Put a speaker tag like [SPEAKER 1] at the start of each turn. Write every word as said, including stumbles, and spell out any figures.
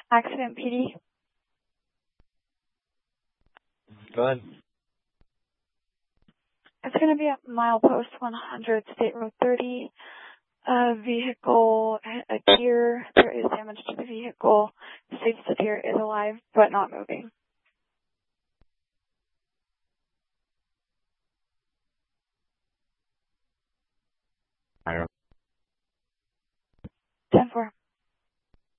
[SPEAKER 1] Accident P D.
[SPEAKER 2] Go ahead.
[SPEAKER 1] It's going to be at milepost one hundred, State Road thirty. A vehicle, a deer, there is damage to the vehicle. It states the deer is alive but not moving.
[SPEAKER 2] I don't